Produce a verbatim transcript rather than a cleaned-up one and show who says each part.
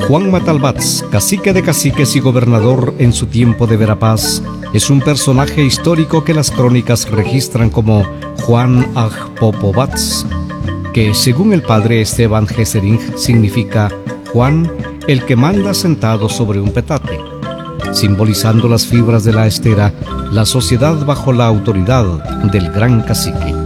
Speaker 1: Juan Matalbats, cacique de caciques y gobernador en su tiempo de Verapaz, es un personaje histórico que las crónicas registran como Juan Agpopovats, que según el padre Esteban Gesering significa Juan el que manda sentado sobre un petate, simbolizando las fibras de la estera, la sociedad bajo la autoridad del gran cacique.